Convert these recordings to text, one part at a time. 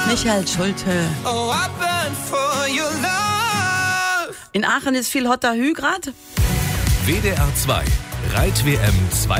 Michael Schulte. Oh, I burn for your love. In Aachen ist viel hotter Hü grad. WDR 2 Reit-WM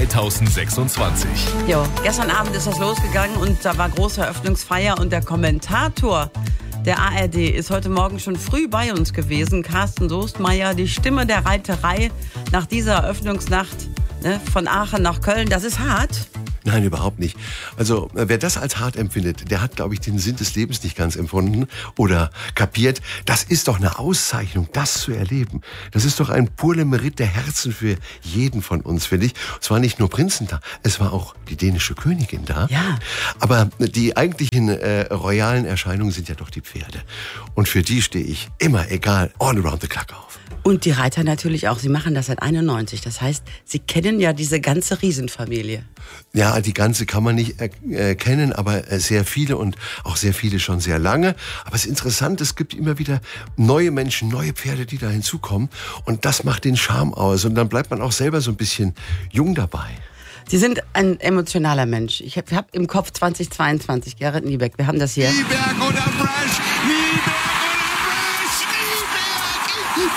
2026. Jo, gestern Abend ist das losgegangen und da war große Eröffnungsfeier und der Kommentator der ARD ist heute Morgen schon früh bei uns gewesen. Carsten Soestmeier, die Stimme der Reiterei nach dieser Eröffnungsnacht, ne, von Aachen nach Köln. Das ist hart. Nein, überhaupt nicht. Also wer das als hart empfindet, der hat, glaube ich, den Sinn des Lebens nicht ganz empfunden oder kapiert. Das ist doch eine Auszeichnung, das zu erleben. Das ist doch ein pure Merit der Herzen für jeden von uns, finde ich. Es waren nicht nur Prinzen da, es war auch die dänische Königin da. Ja. Aber die eigentlichen royalen Erscheinungen sind ja doch die Pferde. Und für die stehe ich immer, egal, all around the clock auf. Und die Reiter natürlich auch. Sie machen das seit 91. Das heißt, Sie kennen ja diese ganze Riesenfamilie. Ja, die ganze kann man nicht kennen, aber sehr viele und auch sehr viele schon sehr lange. Aber es ist interessant, es gibt immer wieder neue Menschen, neue Pferde, die da hinzukommen. Und das macht den Charme aus. Und dann bleibt man auch selber so ein bisschen jung dabei. Sie sind ein emotionaler Mensch. Ich hab im Kopf 2022, Gerrit Niebeck. Wir haben das hier. Nieberg oder Fresh, Nieberg oder Fresh, Nieberg.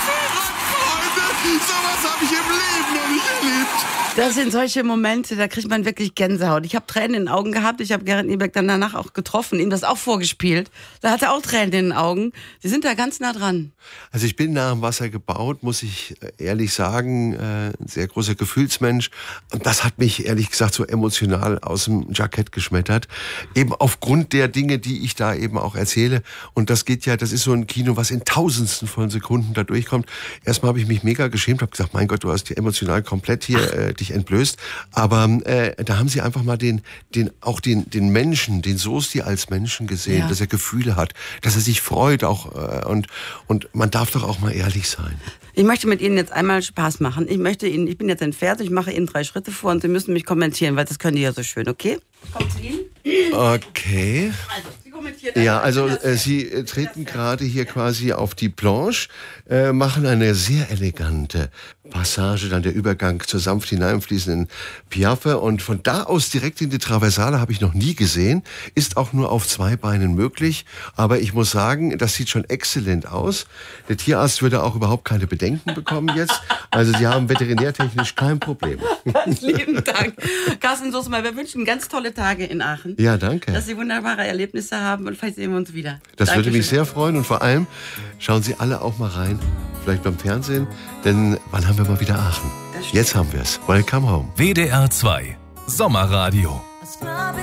Freunde, sowas habe ich im Leben noch nicht erlebt. Das sind solche Momente, da kriegt man wirklich Gänsehaut. Ich habe Tränen in den Augen gehabt. Ich habe Gerrit Niebeck dann danach auch getroffen, ihm das auch vorgespielt. Da hat er auch Tränen in den Augen. Sie sind da ganz nah dran. Also ich bin nah am Wasser gebaut, muss ich ehrlich sagen. Ein sehr großer Gefühlsmensch. Und das hat mich ehrlich gesagt so emotional aus dem Jackett geschmettert. Eben aufgrund der Dinge, die ich da eben auch erzähle. Und das ist so ein Kino, was in Tausendstel von Sekunden da durchkommt. Erstmal habe ich mich mega geschämt, habe gesagt, mein Gott, du hast dir emotional komplett hier dich entblößt. Aber da haben sie einfach mal den Menschen, den Soesti als Menschen gesehen, Ja. dass er Gefühle hat, dass er sich freut auch und man darf doch auch mal ehrlich sein. Ich möchte mit Ihnen jetzt einmal Spaß machen. Ich bin jetzt ein Pferd, ich mache Ihnen 3 Schritte vor und Sie müssen mich kommentieren, weil das können die ja so schön, okay? Kommt zu Ihnen. Okay. Also, Sie kommentieren. Ja, also Sie treten gerade hier quasi auf die Planche, machen eine sehr elegante Passage, dann der Übergang zur sanft hineinfließenden Piaffe und von da aus direkt in die Traversale habe ich noch nie gesehen, ist auch nur auf 2 Beinen möglich, aber ich muss sagen, das sieht schon exzellent aus. Der Tierarzt würde auch überhaupt keine Bedenken bekommen jetzt, also Sie haben veterinärtechnisch kein Problem. Ganz lieben Dank. Carsten Soestmeier, wir wünschen ganz tolle Tage in Aachen. Ja, danke. Dass Sie wunderbare Erlebnisse haben und vielleicht sehen wir uns wieder. Das würde mich Dankeschön. sehr freuen und vor allem schauen Sie alle auch mal rein, vielleicht beim Fernsehen, denn wann haben wir mal wieder Aachen? Jetzt haben wir es. Welcome home. WDR 2 Sommerradio.